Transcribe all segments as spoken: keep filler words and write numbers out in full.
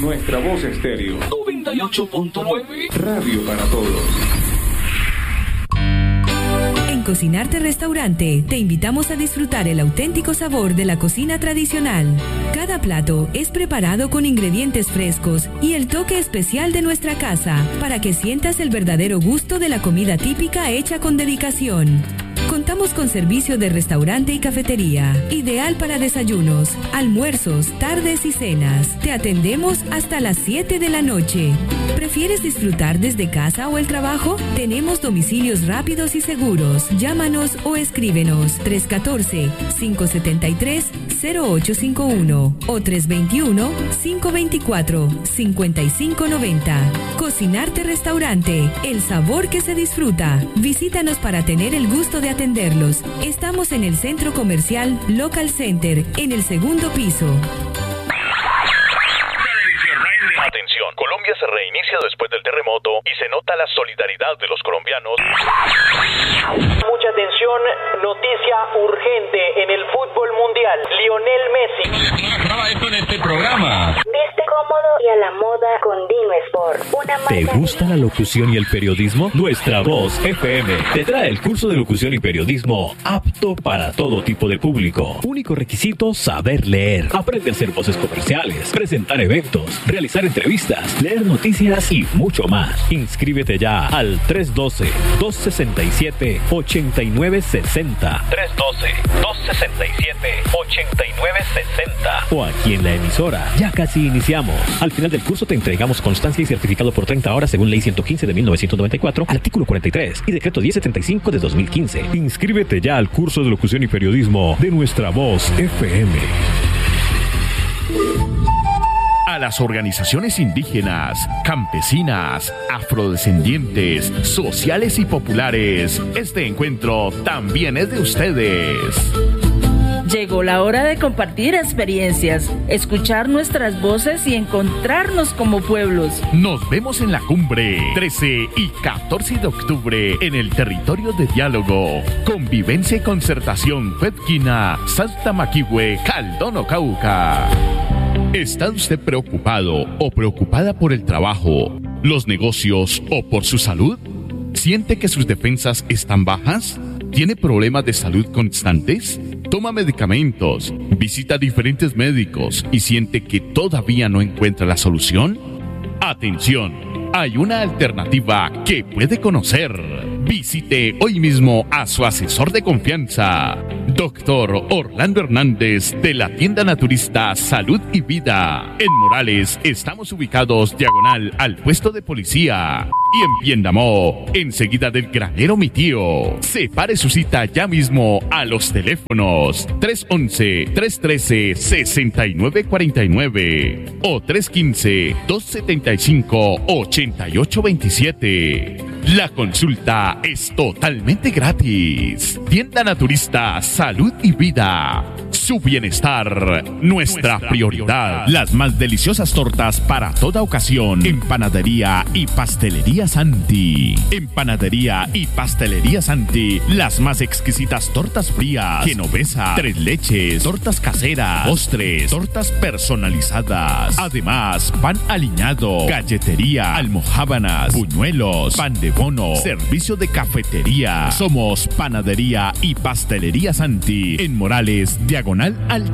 Nuestra Voz Estéreo. noventa y ocho punto nueve. Radio para todos. En Cocinarte Restaurante te invitamos a disfrutar el auténtico sabor de la cocina tradicional. Cada plato es preparado con ingredientes frescos y el toque especial de nuestra casa para que sientas el verdadero gusto de la comida típica hecha con dedicación. Contamos con servicio de restaurante y cafetería, ideal para desayunos, almuerzos, tardes y cenas. Te atendemos hasta las siete de la noche. ¿Prefieres disfrutar desde casa o el trabajo? Tenemos domicilios rápidos y seguros. Llámanos o escríbenos tres uno cuatro, cinco siete tres, cero ocho cinco uno o tres dos uno, cinco dos cuatro, cinco cinco nueve cero. Cocinarte Restaurante, el sabor que se disfruta. Visítanos para tener el gusto de atenderlos. Estamos en el Centro Comercial Local Center, en el segundo piso. Atención, Colombia se reinicia después del terremoto y se nota la solidaridad de los colombianos. Mucha atención, noticia urgente en el fútbol mundial. Lionel Messi. Graba esto en este programa. Viste cómodo y a la moda con Dino Sport. Una marca. ¿Te gusta la locución y el periodismo? Nuestra Voz F M te trae el curso de locución y periodismo apto para todo tipo de público. Único requisito, saber leer. Aprende a hacer voces comerciales, presentar eventos, realizar entrevistas, leer noticias y mucho más. Inscríbete ya al tres uno dos, dos seis siete, ocho nueve seis cero. tres uno dos, dos seis siete, ocho nueve seis cero. O aquí en la emisora. Ya casi iniciamos. Al final del curso te entregamos constancia y certificado por treinta horas según Ley ciento quince de mil novecientos noventa y cuatro, artículo cuarenta y tres y Decreto diez setenta y cinco de dos mil quince. Inscríbete ya al curso de locución y periodismo de Nuestra Voz F M. A las organizaciones indígenas, campesinas, afrodescendientes, sociales y populares, este encuentro también es de ustedes. Llegó la hora de compartir experiencias, escuchar nuestras voces y encontrarnos como pueblos. Nos vemos en la cumbre, trece y catorce de octubre, en el territorio de diálogo, convivencia y concertación Petquina, Salta Maquihue, Caldono, Cauca. ¿Está usted preocupado o preocupada por el trabajo, los negocios o por su salud? ¿Siente que sus defensas están bajas? ¿Tiene problemas de salud constantes? ¿Toma medicamentos? ¿Visita diferentes médicos y siente que todavía no encuentra la solución? ¡Atención! Hay una alternativa que puede conocer. Visite hoy mismo a su asesor de confianza, doctor Orlando Hernández, de la tienda naturista Salud y Vida. En Morales estamos ubicados diagonal al puesto de policía. Y en Piendamó, enseguida del granero Mi Tío. Separe su cita ya mismo a los teléfonos tres once, tres trece, sesenta y nueve cuarenta y nueve o tres quince, dos setenta y cinco, ochenta y ocho veintisiete. La consulta es totalmente gratis. Tienda Naturista Salud y Vida. Su bienestar, nuestra prioridad. Las más deliciosas tortas para toda ocasión. En Panadería y Pastelería Santi. En Panadería y Pastelería Santi, las más exquisitas tortas frías, genovesa, tres leches, tortas caseras, postres, tortas personalizadas. Además, pan aliñado, galletería, almojábanas, buñuelos, pan de bono, servicio de cafetería. Somos Panadería y Pastelería Santi, en Morales, diagonal al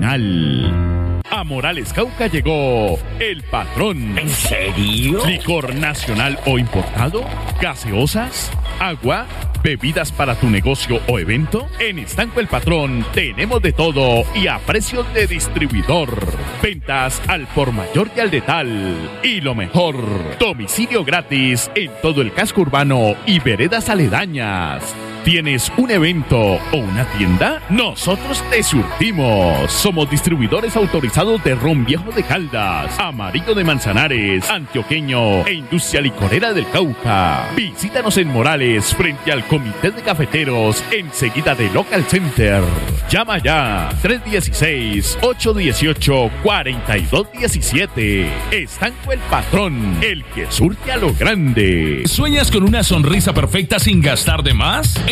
terminal. A Morales, Cauca llegó el patrón. ¿En serio? Licor nacional o importado, gaseosas, agua, bebidas para tu negocio o evento. En Estanco El Patrón tenemos de todo y a precios de distribuidor. Ventas al por mayor y al detal. Y lo mejor, domicilio gratis en todo el casco urbano y veredas aledañas. ¿Tienes un evento o una tienda? Nosotros te surtimos. Somos distribuidores autorizados de Ron Viejo de Caldas, Amarillo de Manzanares, Antioqueño e Industria Licorera del Cauca. Visítanos en Morales, frente al Comité de Cafeteros, enseguida de Local Center. Llama ya, tres uno seis, ocho uno ocho, cuatro dos uno siete. Estanco El Patrón, el que surte a lo grande. ¿Sueñas con una sonrisa perfecta sin gastar de más?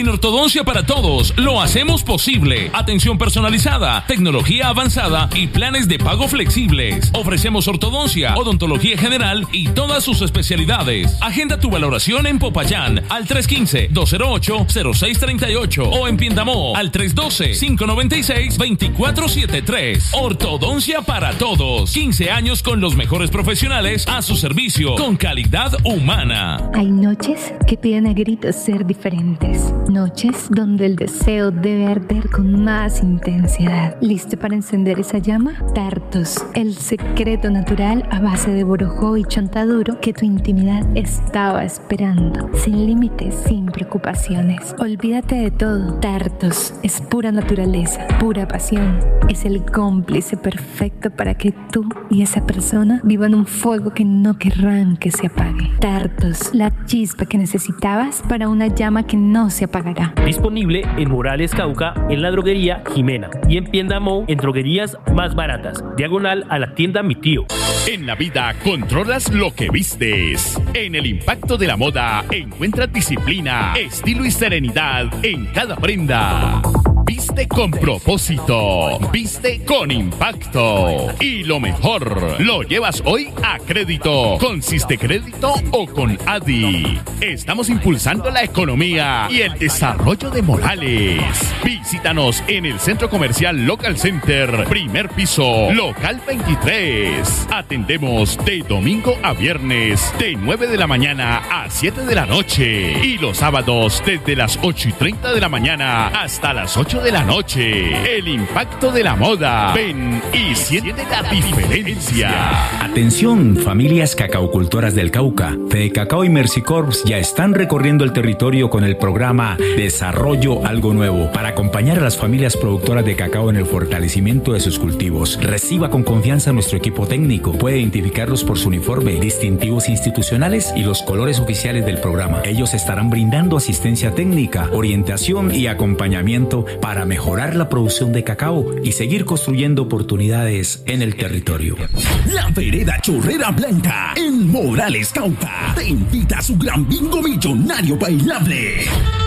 En Ortodoncia para Todos lo hacemos posible. Atención personalizada, tecnología avanzada y planes de pago flexibles. Ofrecemos ortodoncia, odontología general y todas sus especialidades. Agenda tu valoración en Popayán al tres uno cinco, dos cero ocho, cero seis tres ocho o en Piendamó al tres uno dos, cinco nueve seis, dos cuatro siete tres. Ortodoncia para Todos. quince años con los mejores profesionales a su servicio con calidad humana. Hay noches que piden a gritos ser diferentes. Noches donde el deseo debe arder con más intensidad. ¿Listo para encender esa llama? Tartos, el secreto natural a base de borojó y chontaduro que tu intimidad estaba esperando. Sin límites, sin preocupaciones. Olvídate de todo. Tartos es pura naturaleza, pura pasión. Es el cómplice perfecto para que tú y esa persona vivan un fuego que no querrán que se apague. Tartos, la chispa que necesitabas para una llama que no se apagará. Disponible en Morales Cauca, en la droguería Jimena y en Piendamó en droguerías más baratas, diagonal a la tienda Mi Tío. En la vida controlas lo que vistes. En el impacto de la moda encuentras disciplina, estilo y serenidad en cada prenda. Viste con propósito, viste con impacto. Y lo mejor, lo llevas hoy a crédito, con Siste Crédito o con A D I. Estamos impulsando la economía y el desarrollo de Morales. Visítanos en el Centro Comercial Local Center, primer piso, local veintitrés. Atendemos de domingo a viernes, de nueve de la mañana a siete de la noche. Y los sábados desde las ocho y treinta de la mañana hasta las ocho de la noche. El impacto de la moda. Ven y siente la diferencia. Atención, familias cacaucultoras del Cauca. Fede Cacao y Mercy Corps ya están recorriendo el territorio con el programa Desarrollo Algo Nuevo para acompañar a las familias productoras de cacao en el fortalecimiento de sus cultivos. Reciba con confianza a nuestro equipo técnico. Puede identificarlos por su uniforme, distintivos institucionales y los colores oficiales del programa. Ellos estarán brindando asistencia técnica, orientación y acompañamiento para mejorar la producción de cacao y seguir construyendo oportunidades en el territorio. La Vereda Chorrera Blanca en Morales Cauca te invita a su gran bingo millonario bailable.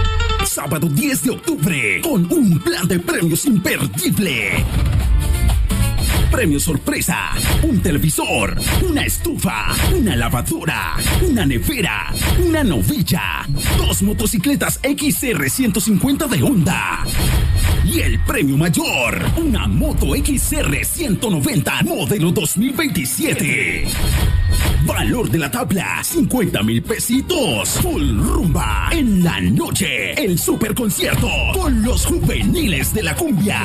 Sábado diez de octubre con un plan de premios imperdible. Premio sorpresa, un televisor, una estufa, una lavadora, una nevera, una novilla, dos motocicletas X R ciento cincuenta de Honda. Y el premio mayor, una moto X R ciento noventa modelo dos mil veintisiete. Valor de la tabla, cincuenta mil pesitos. Full rumba en la noche. El super concierto con los juveniles de la cumbia.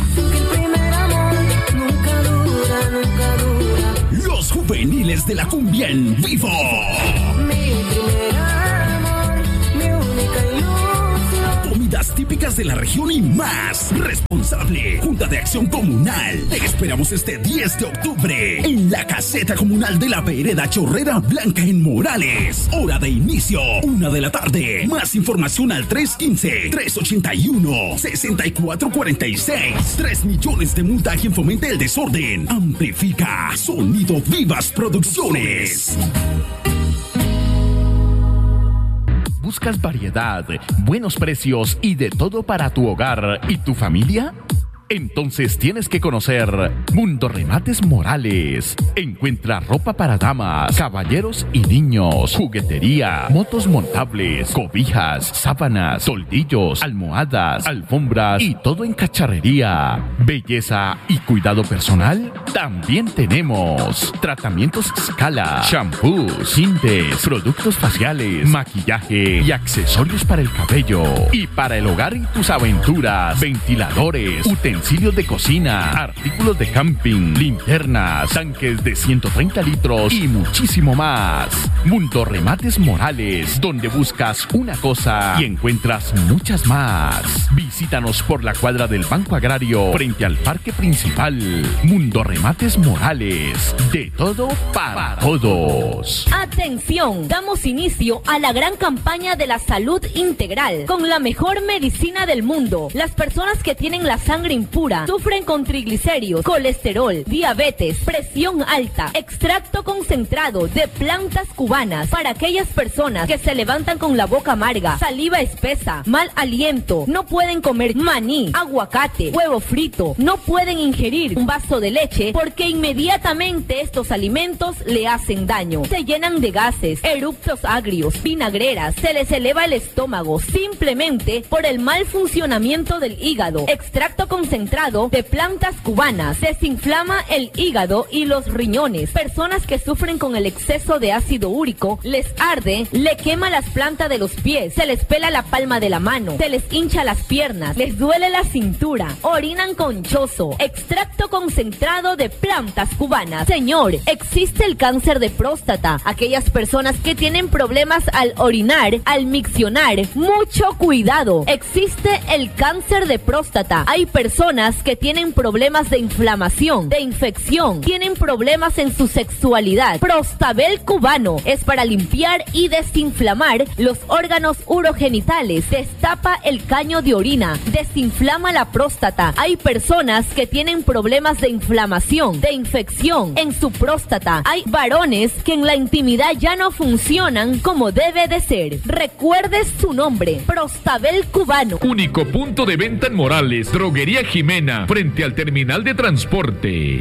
Los juveniles de la cumbia en vivo. Mi primer amor, mi única ilusión. Comidas típicas de la región y más. Responsable, Junta de Acción Comunal. Te esperamos este diez de octubre en la caseta comunal de la Vereda Chorrera Blanca en Morales. Hora de inicio, una de la tarde. Más información al tres uno cinco, tres ocho uno, seis cuatro cuatro seis. Tres millones de multa a quien fomente el desorden. Amplifica Sonido Vivas Producciones. ¿Buscas variedad, buenos precios y de todo para tu hogar y tu familia? Entonces tienes que conocer Mundo Remates Morales. Encuentra ropa para damas, caballeros y niños, juguetería, motos montables, cobijas, sábanas, toldillos, almohadas, alfombras y todo en cacharrería. Belleza y cuidado personal también tenemos. Tratamientos Scala, shampoos, tintes, productos faciales, maquillaje y accesorios para el cabello. Y para el hogar y tus aventuras, ventiladores, utensilios, utensilios de cocina, artículos de camping, linternas, tanques de ciento treinta litros y muchísimo más. Mundo Remates Morales, donde buscas una cosa y encuentras muchas más. Visítanos por la cuadra del Banco Agrario frente al parque principal. Mundo Remates Morales, de todo para todos. Atención, damos inicio a la gran campaña de la salud integral con la mejor medicina del mundo. Las personas que tienen la sangre impura impura, sufren con triglicéridos, colesterol, diabetes, presión alta. Extracto concentrado de plantas cubanas para aquellas personas que se levantan con la boca amarga, saliva espesa, mal aliento, no pueden comer maní, aguacate, huevo frito, no pueden ingerir un vaso de leche porque inmediatamente estos alimentos le hacen daño. Se llenan de gases, eructos agrios, vinagreras, se les eleva el estómago simplemente por el mal funcionamiento del hígado. Extracto concentrado de plantas cubanas desinflama el hígado y los riñones. Personas que sufren con el exceso de ácido úrico, les arde, le quema las plantas de los pies, se les pela la palma de la mano, se les hincha las piernas, les duele la cintura, orinan conchoso. Extracto concentrado de plantas cubanas. Señor, existe el cáncer de próstata. Aquellas personas que tienen problemas al orinar, al miccionar, mucho cuidado. Existe el cáncer de próstata. Hay personas que tienen problemas de inflamación, de infección, tienen problemas en su sexualidad. Prostabel cubano es para limpiar y desinflamar los órganos urogenitales, destapa el caño de orina, desinflama la próstata. Hay personas que tienen problemas de inflamación, de infección en su próstata. Hay varones que en la intimidad ya no funcionan como debe de ser. Recuerde su nombre, Prostabel cubano. Único punto de venta en Morales, Droguería Jimena, frente al terminal de transporte.